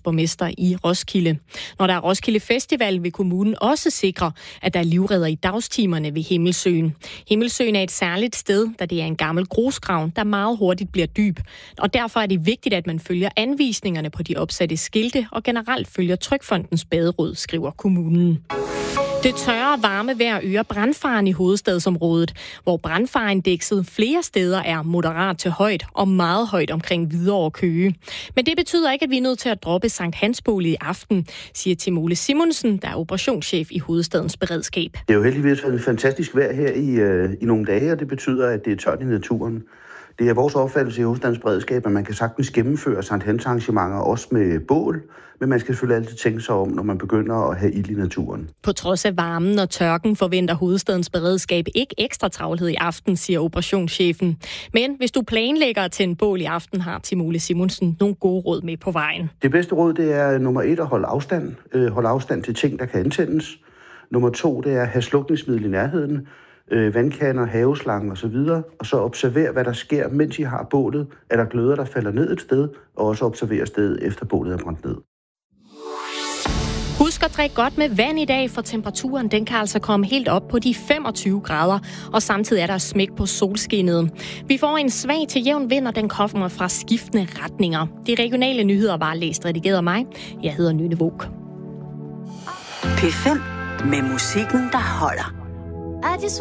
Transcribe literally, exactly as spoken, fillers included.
byrådsborgmester i Roskilde. Når der er Roskilde Festival, vil kommunen også sikre, at der er livredder i dagstimerne ved Himmelsøen. Himmelsøen er et særligt sted, da det er en gammel grusgrav, der meget hurtigt bliver dyb. Og derfor er det vigtigt, at man følger anvisningerne på de opsatte skilte og generelt følger Trygfondens baderåd, skriver kommunen. Det tørre varme vejr øger brandfaren i hovedstadsområdet, hvor brandfareindekset flere steder er moderat til højt og meget højt omkring Hvidovre og Køge. Men det betyder ikke, at vi er nødt til at droppe Sankt Hans-bålet i aften, siger Tim Ole Simonsen, der er operationschef i hovedstadens beredskab. Det er jo heldigvis en fantastisk vejr her i, øh, i nogle dage, og det betyder, at det er tørt i naturen. Det er vores opfattelse i hovedstadens beredskab, at man kan sagtens gennemføre Sankt Hans arrangementer også med bål, men man skal selvfølgelig altid tænke sig om, når man begynder at have ild i naturen. På trods af varmen og tørken forventer hovedstadens beredskab ikke ekstra travlhed i aften, siger operationschefen. Men hvis du planlægger til en bål i aften, har Tim Ole Simonsen nogle gode råd med på vejen. Det bedste råd, det er nummer et at holde afstand. Holde afstand til ting, der kan antændes. Nummer to, det er at have slukningsmiddel i nærheden. Øh, vandkander, haveslangen osv., og så observer, hvad der sker, mens I har bålet. Er der gløder, der falder ned et sted, og også observere stedet, efter bålet er brændt ned. Husk at drikke godt med vand i dag, for temperaturen den kan altså komme helt op på de femogtyve grader, og samtidig er der smæk på solskinnet. Vi får en svag til jævn vind, og den kommer fra skiftende retninger. De regionale nyheder var læst redigeret af mig. Jeg hedder Nynne Våg. P fem med musikken, der holder. I just